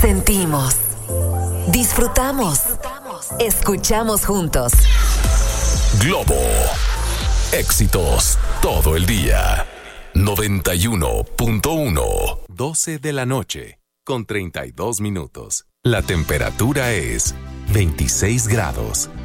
Sentimos, disfrutamos, escuchamos juntos. Globo. Éxitos todo el día. 91.1. 12 de la noche, con 32 minutos. La temperatura es 26 grados.